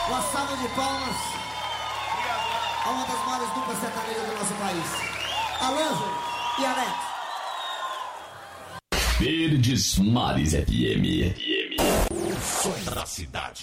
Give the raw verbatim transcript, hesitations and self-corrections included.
Uma salva de palmas a uma das maiores duplas sertanejas do nosso país, Alanzo e Alex. Verdes Mares F M. O som da cidade.